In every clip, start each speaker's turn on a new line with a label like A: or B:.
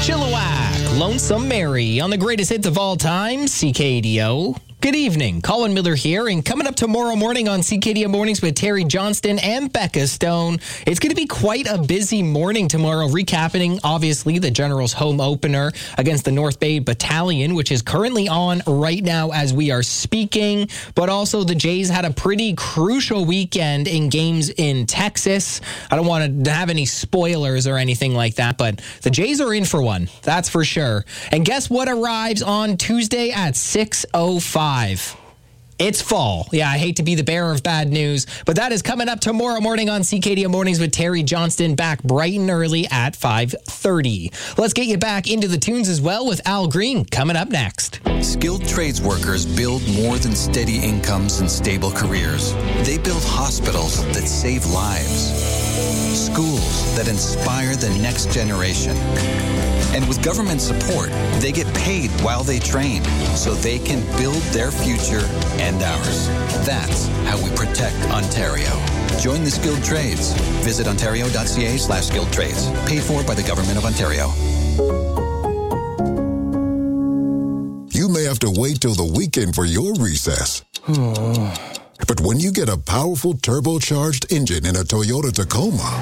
A: Chilliwack, Lonesome Mary on the greatest hits of all time, CKDO. Good evening, Colin Miller here, and coming up tomorrow morning on CKDO Mornings with Terry Johnston and Becca Stone, it's going to be quite a busy morning tomorrow, recapping, obviously, the General's home opener against the North Bay Battalion, which is currently on right now as we are speaking, but also the Jays had a pretty crucial weekend in games in Texas. I don't want to have any spoilers or anything like that, but the Jays are in for one, that's for sure. And guess what arrives on Tuesday at 6:05? It's fall. Yeah, I hate to be the bearer of bad news, but that is coming up tomorrow morning on CKDO Mornings with Terry Johnston, back bright and early at 5:30. Let's get you back into the tunes as well with Al Green coming up next.
B: Skilled trades workers build more than steady incomes and stable careers. They build hospitals that save lives, schools that inspire the next generation. And with government support, they get paid while they train so they can build their future and ours. That's how we protect Ontario. Join the skilled trades. Visit ontario.ca/skilled trades. Paid for by the Government of Ontario.
C: You may have to wait till the weekend for your recess. But when you get a powerful turbocharged engine in a Toyota Tacoma,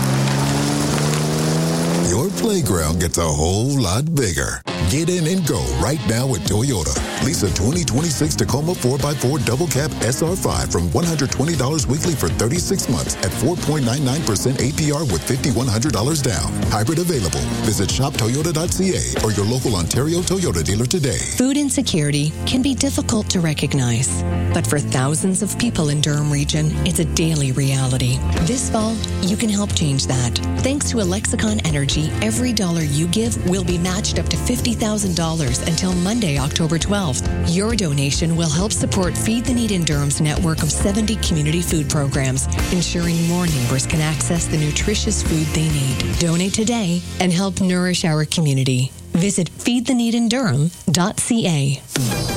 C: your playground gets a whole lot bigger. Get in and go right now with Toyota. Lease a 2026 Tacoma 4x4 Double Cab SR5 from $120 weekly for 36 months at 4.99% APR with $5,100 down. Hybrid available. Visit shoptoyota.ca or your local Ontario Toyota dealer today.
D: Food insecurity can be difficult to recognize, but for thousands of people in Durham Region, it's a daily reality. This fall, you can help change that. Thanks to Alexicon Energy, every dollar you give will be matched up to $50,000 until Monday, October 12th. Your donation will help support Feed the Need in Durham's network of 70 community food programs, ensuring more neighbors can access the nutritious food they need. Donate today and help nourish our community. Visit feedtheneedindurham.ca.